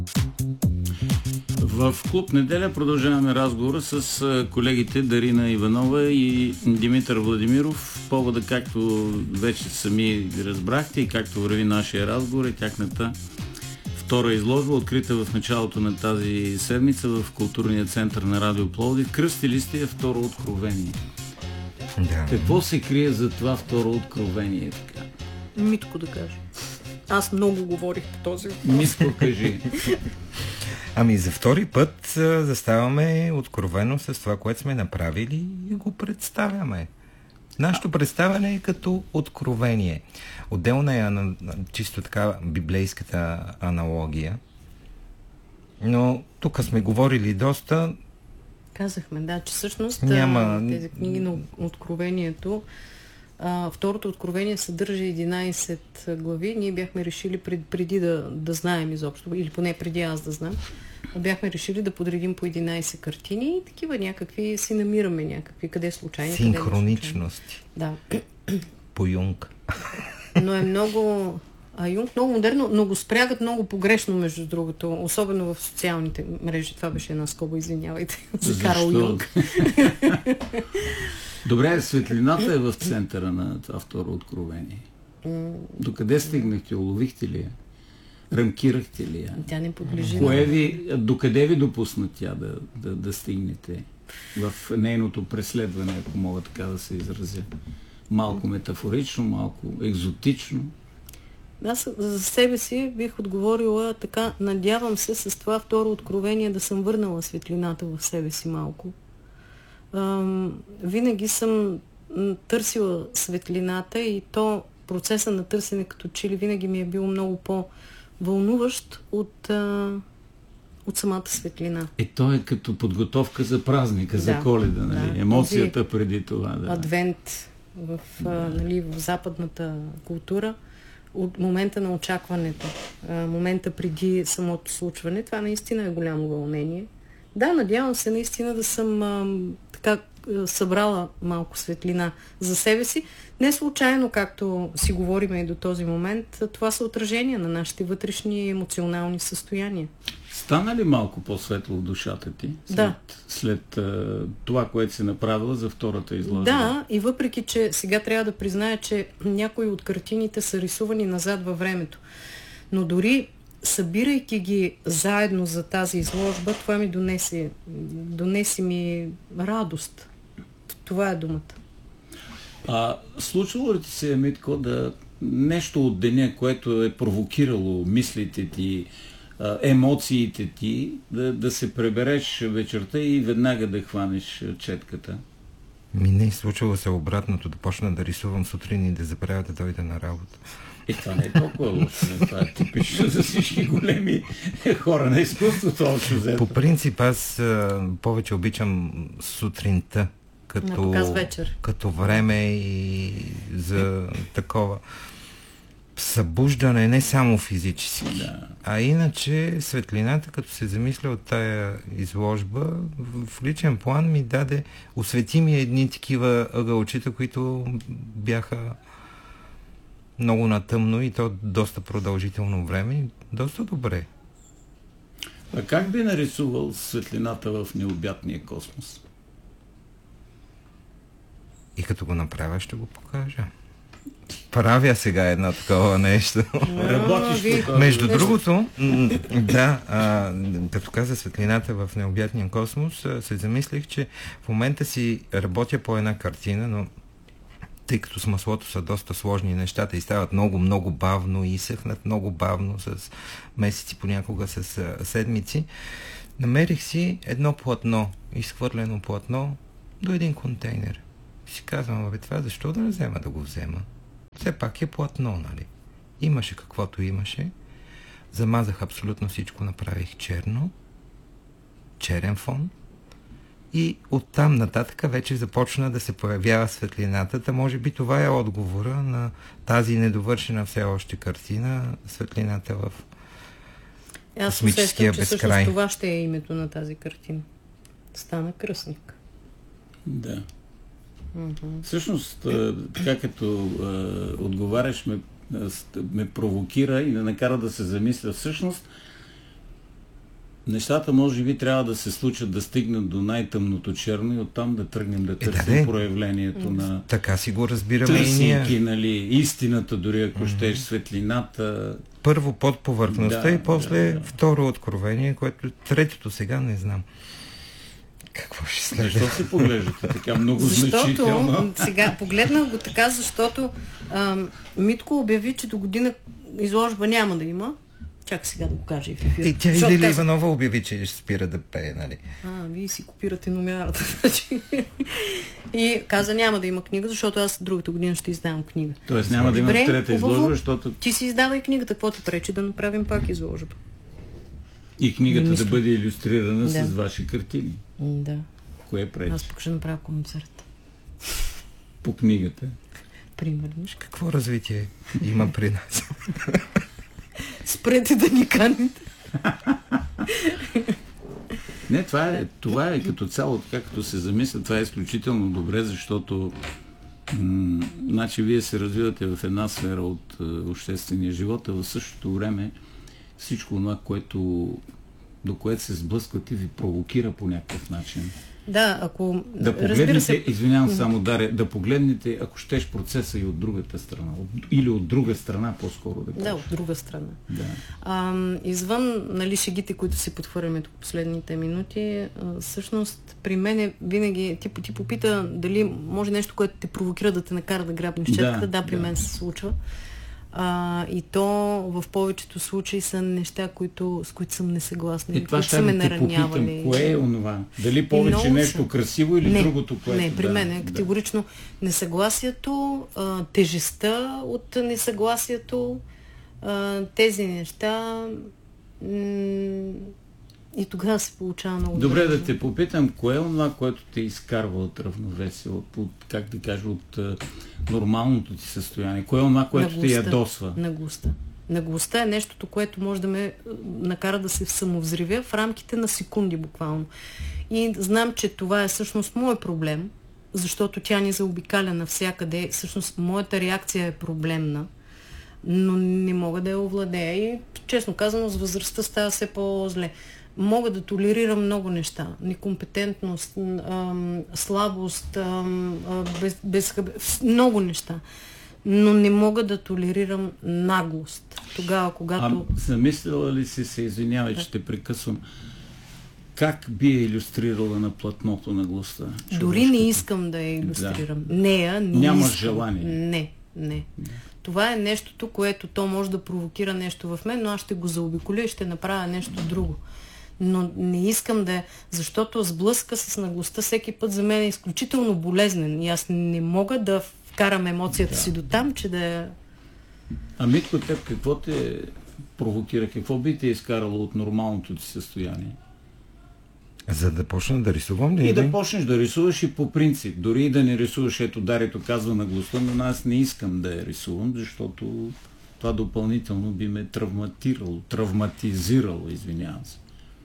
В Клуб Неделя продължаваме разговора с колегите Дарина Иванова и Димитър Владимиров. Повода, както вече сами разбрахте и както върви нашия разговор, е тяхната втора изложба, открита в началото на тази седмица в Културния център на Радио Пловдив. Кръстили сте я Второ откровение. Да. Какво се крие за това второ откровение? Така? Митко да кажа. Аз много говорих по този въпрос. Митко, кажи. Ами за втори път заставаме откровено с това, което сме направили и го представяме. Нашето представяне е като откровение. Отделна е чисто така библейската аналогия. Но тук сме говорили доста. Казахме, да, че всъщност тези книги на Откровението, второто откровение съдържа 11 глави. Ние бяхме решили преди да знаем изобщо, или поне преди аз да знам, бяхме решили да подредим по 11 картини и такива някакви си намираме някакви, къде случайни. Синхроничности. Да. По Юнг. Но е много... Юнг много модерно, но го спрягат много погрешно, между другото, особено в социалните мрежи. Това беше една скоба, извинявайте, за Карл Юнг. Добре, светлината е в центъра на това второ откровение. Докъде стигнахте? Уловихте ли я? Рамкирахте ли я? Тя не подлежи. Докъде ви допусна тя да стигнете в нейното преследване, ако мога така да се изразя? Малко метафорично, малко екзотично. Аз за себе си бих отговорила така, надявам се с това второ откровение да съм върнала светлината в себе си малко. Винаги съм търсила светлината и то процеса на търсене като че ли винаги ми е бил много по-вълнуващ от самата светлина. То е като подготовка за празника, за Коледа, нали? Емоцията преди това. Да. Адвент в западната култура, от момента на очакването, момента преди самото случване, това наистина е голямо вълнение. Да, надявам се наистина да съм събрала малко светлина за себе си. Не случайно, както си говорим и до този момент, това са отражения на нашите вътрешни емоционални състояния. Стана ли малко по-светло в душата ти след това, което си направила за втората изложба? Да, и въпреки, че сега трябва да призная, че някои от картините са рисувани назад във времето. Но дори събирайки ги заедно за тази изложба, това ми донесе ми радост. Това е думата. Случвало ли ти се, Митко, нещо от деня, което е провокирало мислите ти, емоциите ти, да се пребереш вечерта и веднага да хванеш четката? Не, случвало се обратното, да почна да рисувам сутрин и да забравя да дойда на работа. Това не е толкова лошо. Това е типично за всички големи хора на изкуството. По принцип, аз повече обичам сутринта като време и за такова събуждане, не само физически. А иначе светлината, като се замисля от тая изложба, в личен план ми освети ми едни такива ъгълчета, които бяха много натъмно и то доста продължително време. Доста добре. А как би нарисувал светлината в необятния космос? И като го направя, ще го покажа. Правя сега едно такова нещо. Работиш по Между другото, като каза светлината в необятния космос, се замислих, че в момента си работя по една картина, но тъй като с маслото са доста сложни нещата и стават много, много бавно и съхнат много бавно с месеци, понякога с седмици, намерих си едно платно, изхвърлено платно до един контейнер. Си казвам, това защо да не взема да го взема? Все пак е платно, нали? Имаше каквото имаше. Замазах абсолютно всичко, направих черен фон. И оттам нататък вече започна да се появява светлината. Може би това е отговора на тази недовършена все още картина, светлината в космическия безкрай. Всъщност това ще е името на тази картина. Стана кръстник. Да. Всъщност, така като отговаряш, ме провокира и ме накара да се замисля. Всъщност, Нещата може би трябва да се случат, да стигнат до най-тъмното черно и оттам да тръгнем да търсим проявлението на... Така си го разбираме и ние. Търсейки, нали, истината, дори ако щеш, светлината. Първо под повърхността и после второ откровение, което третото сега не знам. Какво ще следва? Защо се поглеждате така много значително? Сега погледнах го така, защото Митко обяви, че до година изложба няма да има. Чак сега да го кажа и в ефир. И тя и Лили Иванова обяви, че ще спира да пее, нали? Вие си копирате номерата. И каза, няма да има книга, защото аз другата година ще издавам книга. Тоест няма да има трета изложба, защото... Ти си издавай книгата, какво ти пречи да направим пак изложба? И книгата да бъде илюстрирана с ваши картини. Да. Кое пречи? Аз пък ще направя концерт. По книгата. Примерно. Какво развитие има при нас? Спрете да ни каните. Не, това е като цяло, така като се замисля, това е изключително добре, защото значи вие се развивате в една сфера от обществения живот, а в същото време всичко това, до което се сблъсквате, ви провокира по някакъв начин. Да, ако... Да погледнете, извинявам само, Даря, да погледнете, ако щеш, процеса и от другата страна. Или от друга страна, по-скоро да кажа. Да, от друга страна. Да. Извън, нали, шегите, които си потвърляме тук последните минути, всъщност при мен винаги ти попита дали може нещо, което те провокира да те накара да грабнеш четката. Да, при мен се случва. И то в повечето случаи са неща, с които съм несъгласна. И това ще те попитам, кое е онова? Дали повече нещо красиво или другото, което... Не, при мен е категорично несъгласието, тежестта от несъгласието, тези неща и тогава се получава много... Добре, да те попитам, кое е онова, което те изкарва от равновесие, от как да кажа, от нормалното ти състояние? Кое е онова, което те ядосва? Наглостта. Наглостта е нещото, което може да ме накара да се самовзривя в рамките на секунди буквално. И знам, че това е всъщност мой проблем, защото тя ни заобикаля навсякъде. Всъщност моята реакция е проблемна, но не мога да я овладея. И честно казано, с възрастта става все по-зле. Мога да толерирам много неща. Некомпетентност, слабост, много неща. Но не мога да толерирам наглост. Тогава, когато... Замислила ли си се, извинявай, че те прекъсвам, как би я илюстрирала на платното наглостта? Дори не искам да я илюстрирам. Да. Нея не Нямаш искам. желание. Не. Това е нещото, което то може да провокира нещо в мен, но аз ще го заобиколя и ще направя нещо друго. Но не искам да... Защото сблъска с наглостта всеки път за мен е изключително болезнен и аз не мога да вкарам емоцията си до там, че да... Митко, теб какво те провокира? Какво би те изкарало от нормалното ти състояние? За да почна да рисувам ли? И да почнеш да рисуваш и по принцип. Дори и да не рисуваш, ето Дарето казва наглостта, но аз не искам да я рисувам, защото това допълнително би ме травматизирало, извинявам се.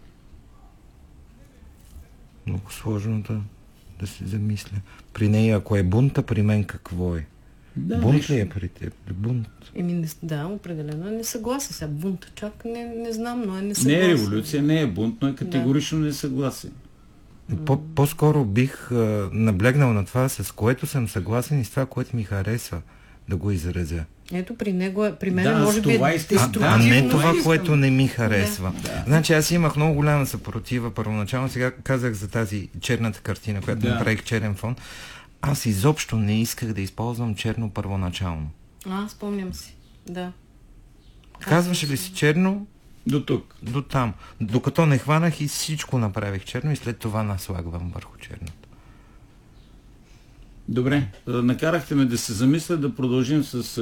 Много сложно да се замисля. При нея, ако е бунта, при мен какво е? Да, бунт ли е при теб? Бунт? Да, определено е несъгласен. Сега бунт чак не знам, но е несъгласен. Не е революция, не е бунт, но е категорично несъгласен. По-скоро бих наблегнал на това, с което съм съгласен и с това, което ми харесва да го изразя. Ето при мен може би е деструктивно. А не това, което не ми харесва. Да. Значи аз имах много голяма съпротива първоначално. Сега казах за тази черната картина, която направих черен фон. Аз изобщо не исках да използвам черно първоначално. Спомням си. Да. Казваше ли си черно? До тук. До там. Докато не хванах и всичко направих черно и след това наслагвам върху черното. Добре. Накарахте ме да се замисля, да продължим с